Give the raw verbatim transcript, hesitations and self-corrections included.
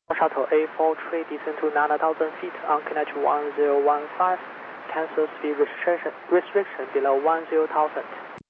Shuttle A four three descend to nine thousand feet on Kennedy one zero one five. Cancel speed restriction, restriction below one zero thousand.